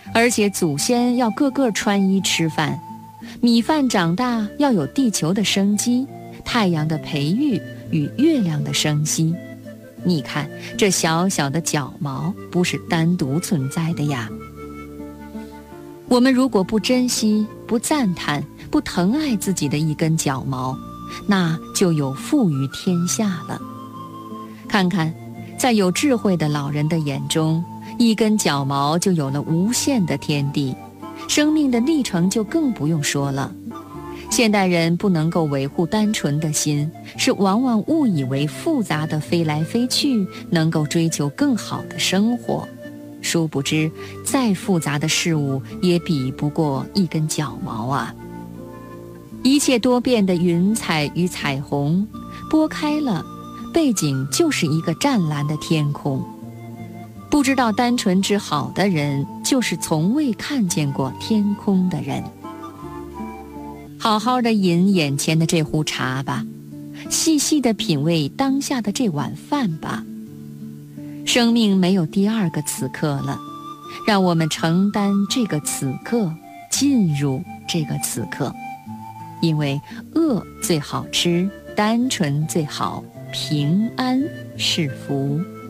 而且祖先要个个穿衣吃饭，米饭长大要有地球的生机，太阳的培育与月亮的生息。你看，这小小的脚毛不是单独存在的呀。我们如果不珍惜、不赞叹、不疼爱自己的一根脚毛，那就有负于天下了。看看，在有智慧的老人的眼中，一根脚毛就有了无限的天地，生命的历程就更不用说了。现代人不能够维护单纯的心，是往往误以为复杂的飞来飞去能够追求更好的生活，殊不知再复杂的事物也比不过一根脚毛啊。一切多变的云彩与彩虹，拨开了，背景就是一个湛蓝的天空。不知道单纯之好的人，就是从未看见过天空的人。好好的饮眼前的这壶茶吧，细细的品味当下的这碗饭吧。生命没有第二个此刻了，让我们承担这个此刻，进入这个此刻。因为饿最好吃，单纯最好，平安是福。